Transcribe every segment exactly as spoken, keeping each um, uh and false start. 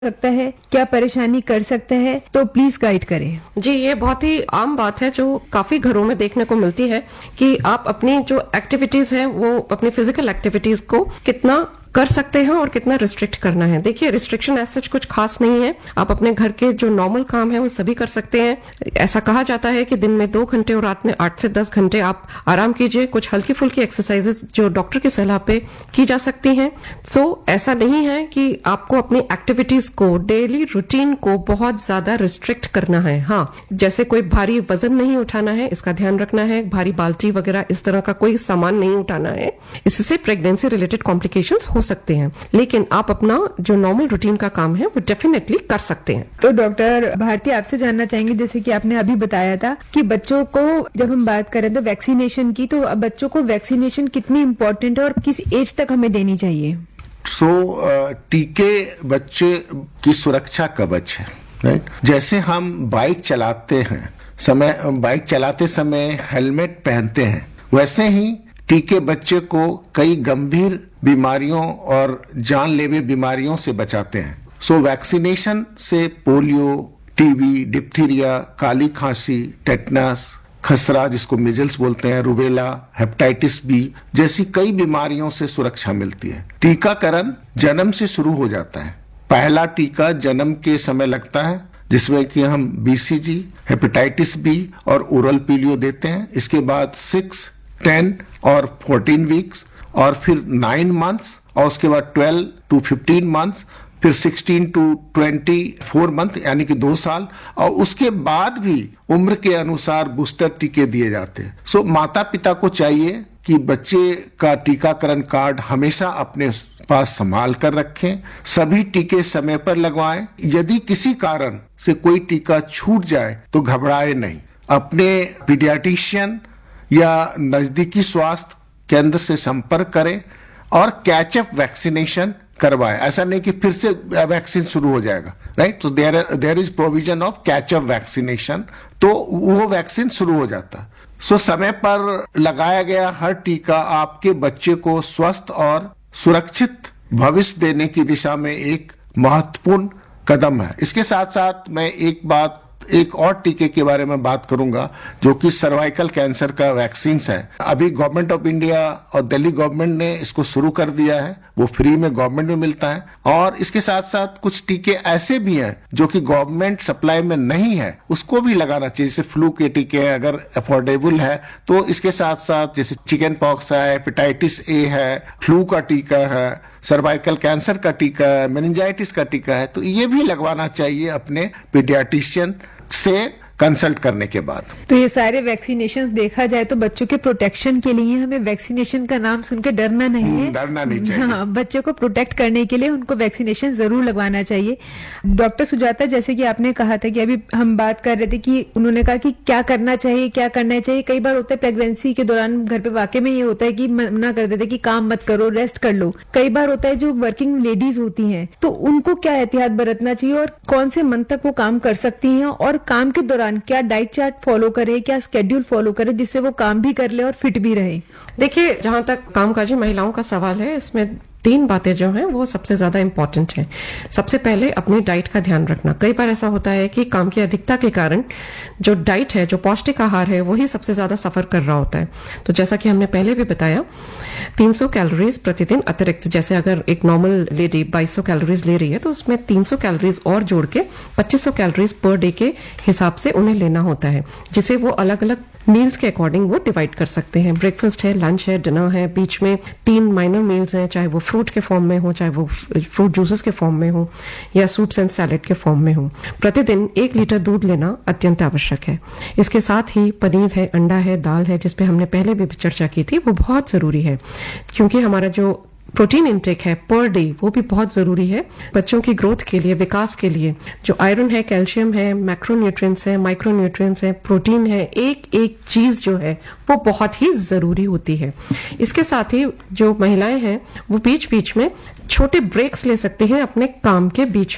सकता है, क्या परेशानी कर सकता है, तो प्लीज गाइड करें। जी, ये बहुत ही आम बात है जो काफी घरों में देखने को मिलती है कि आप अपनी जो एक्टिविटीज है वो अपनी फिजिकल एक्टिविटीज को कितना कर सकते हैं और कितना रिस्ट्रिक्ट करना है। देखिए, रिस्ट्रिक्शन ऐसा कुछ खास नहीं है, आप अपने घर के जो नॉर्मल काम है वो सभी कर सकते हैं। ऐसा कहा जाता है कि दिन में दो घंटे और रात में आठ से दस घंटे आप आराम कीजिए। कुछ हल्की फुल्की एक्सरसाइजेस जो डॉक्टर की सलाह पे की जा सकती हैं। सो ऐसा नहीं है कि आपको अपनी एक्टिविटीज को, डेली रूटीन को बहुत ज्यादा रिस्ट्रिक्ट करना है। हाँ, जैसे कोई भारी वजन नहीं उठाना है, इसका ध्यान रखना है। भारी बाल्टी वगैरह इस तरह का कोई सामान नहीं उठाना है, इससे प्रेगनेंसी रिलेटेड कॉम्प्लिकेशंस हो सकते हैं। लेकिन आप अपना जो नॉर्मल रूटीन का काम है वो डेफिनेटली कर सकते हैं। तो डॉक्टर भारती, आपसे जानना चाहेंगे, जैसे कि आपने अभी बताया था कि बच्चों को जब हम बात करें तो वैक्सीनेशन की, तो बच्चों को वैक्सीनेशन कितनी इम्पोर्टेंट है और किस एज तक हमें देनी चाहिए? सो so, टीके बच्चे की सुरक्षा कवच है, राइट। जैसे हम बाइक चलाते हैं समय बाइक चलाते समय हेलमेट पहनते हैं, वैसे ही टीके बच्चे को कई गंभीर बीमारियों और जानलेवा बीमारियों से बचाते हैं। सो so, वैक्सीनेशन से पोलियो, टीबी, डिप्थीरिया, काली खांसी, टेटनस, खसरा जिसको मिजल्स बोलते हैं, रुबेला, हेपेटाइटिस बी जैसी कई बीमारियों से सुरक्षा मिलती है। टीकाकरण जन्म से शुरू हो जाता है। पहला टीका जन्म के समय लगता है, जिसमें कि हम बीसीजी, हेपेटाइटिस बी और ओरल पोलियो देते हैं। इसके बाद सिक्स, टेन और फोर्टीन वीक्स, और फिर नाइन मंथ्स, और उसके बाद ट्वेल्व टू फिफ्टीन मंथ्स, फिर sixteen to twenty four month यानी कि दो साल, और उसके बाद भी उम्र के अनुसार बूस्टर टीके दिए जाते हैं। सो माता पिता को चाहिए कि बच्चे का टीकाकरण कार्ड हमेशा अपने पास संभाल कर रखें, सभी टीके समय पर लगवाएं। यदि किसी कारण से कोई टीका छूट जाए तो घबराए नहीं, अपने पीडियाट्रिशियन या नजदीकी स्वास्थ्य केंद्र से संपर्क करें और कैचअप वैक्सीनेशन करवाएं। ऐसा नहीं कि फिर से वैक्सीन शुरू हो जाएगा, राइट। तो there there is provision of catch up vaccination, तो वो वैक्सीन शुरू हो जाता। सो so, समय पर लगाया गया हर टीका आपके बच्चे को स्वस्थ और सुरक्षित भविष्य देने की दिशा में एक महत्वपूर्ण कदम है। इसके साथ साथ मैं एक बात एक और टीके के बारे में बात करूंगा, जो कि सर्वाइकल कैंसर का वैक्सीन है। अभी गवर्नमेंट ऑफ इंडिया और दिल्ली गवर्नमेंट ने इसको शुरू कर दिया है, वो फ्री में गवर्नमेंट में मिलता है। और इसके साथ साथ कुछ टीके ऐसे भी हैं जो कि गवर्नमेंट सप्लाई में नहीं है, उसको भी लगाना चाहिए। जैसे फ्लू के टीके अगर अफोर्डेबल है तो इसके साथ साथ जैसे चिकन पॉक्स है, हेपेटाइटिस ए है, फ्लू का टीका है, सर्वाइकल कैंसर का टीका है, मेनिंजाइटिस का टीका है, तो ये भी लगवाना चाहिए अपने पीडियाट्रिशियन से कंसल्ट करने के बाद। तो ये सारे वैक्सीनेशन देखा जाए तो बच्चों के प्रोटेक्शन के लिए, हमें वैक्सीनेशन का नाम सुनकर डरना नहीं है, डरना नहीं चाहिए। हाँ, बच्चों को प्रोटेक्ट करने के लिए उनको वैक्सीनेशन जरूर लगवाना चाहिए। डॉक्टर सुजाता, जैसे कि आपने कहा था कि अभी हम बात कर रहे थे कि उन्होंने कहा कि क्या करना चाहिए, क्या करना चाहिए। कई बार होता है प्रेगनेंसी के दौरान घर पे वाकई में ये होता है कि मना कर देते कि काम मत करो, रेस्ट कर लो। कई बार होता है जो वर्किंग लेडीज होती हैं तो उनको क्या एहतियात बरतना चाहिए और कौन से मंथ तक वो काम कर सकती हैं, और काम के दौरान क्या डाइट चार्ट फॉलो करे, क्या स्केड्यूल फॉलो करे जिससे वो काम भी कर ले और फिट भी रहे? देखिए, जहां तक कामकाजी महिलाओं का सवाल है, इसमें तीन बातें जो हैं वो सबसे ज्यादा इंपॉर्टेंट हैं। सबसे पहले अपनी डाइट का ध्यान रखना। कई बार ऐसा होता है कि काम की अधिकता के कारण जो डाइट है, जो पौष्टिक आहार है, वही सबसे ज्यादा सफर कर रहा होता है। तो जैसा कि हमने पहले भी बताया, तीन सौ कैलोरीज प्रतिदिन अतिरिक्त, जैसे अगर एक नॉर्मल लेडी बाईस सौ कैलोरीज ले रही है तो उसमें तीन सौ कैलोरीज और जोड़ के पच्चीस सौ कैलोरीज पर डे के हिसाब से उन्हें लेना होता है, जिसे वो अलग अलग मील्स के अकॉर्डिंग वो डिवाइड कर सकते हैं। ब्रेकफास्ट है, लंच है, डिनर है, बीच में तीन माइनर मील्स हैं, चाहे वो फ्रूट के फॉर्म में हो, चाहे वो फ्रूट जूसेस के फॉर्म में हो, या सूप्स एंड सैलेड के फॉर्म में हो। प्रतिदिन एक लीटर दूध लेना अत्यंत आवश्यक है। इसके साथ ही पनीर है, अंडा है, दाल है, जिसपे हमने पहले भी चर्चा की थी, वो बहुत जरूरी है, क्योंकि हमारा जो प्रोटीन इंटेक है पर डे वो भी बहुत जरूरी है बच्चों की ग्रोथ के लिए, विकास के लिए। जो आयरन है, कैल्शियम है, मैक्रोन्यूट्रिएंट्स है, माइक्रोन्यूट्रिएंट्स है, प्रोटीन है, एक एक चीज जो है वो बहुत ही जरूरी होती है। इसके साथ ही जो महिलाएं हैं वो बीच बीच में छोटे ब्रेक्स ले सकती हैं अपने काम के बीच में।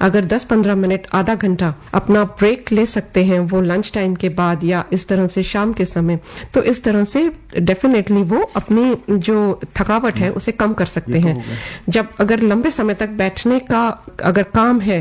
अगर दस पंद्रह मिनट आधा घंटा अपना ब्रेक ले सकते हैं वो लंच टाइम के बाद या इस तरह से शाम के समय, तो इस तरह से डेफिनेटली वो अपनी जो थकावट है उसे कम कर सकते हैं। जब अगर लंबे समय तक बैठने का अगर काम है